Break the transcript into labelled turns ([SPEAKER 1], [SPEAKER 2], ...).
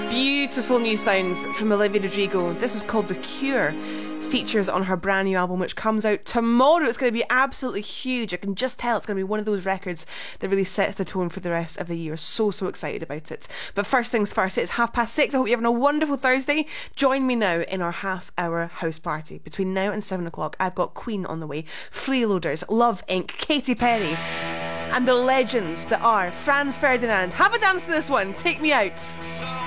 [SPEAKER 1] Beautiful new sounds from Olivia Rodrigo. This is called The Cure. Features on her brand new album, which comes out tomorrow. It's going to be absolutely huge. I can just tell it's going to be one of those records that really sets the tone for the rest of the year. So excited about it. But first things first, it's 6:30. I hope you're having a wonderful Thursday. Join me now in our half-hour house party. Between now and 7 o'clock, I've got Queen on the way, Freeloaders, Love Inc., Katy Perry, and the legends that are Franz Ferdinand. Have a dance to this one. Take Me Out.